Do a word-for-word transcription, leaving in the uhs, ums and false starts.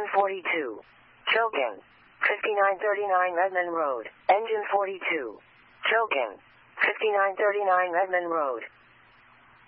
forty-two. Choking. fifty-nine thirty-nine Redmond Road. Engine forty-two. Choking. fifty-nine thirty-nine Redmond Road.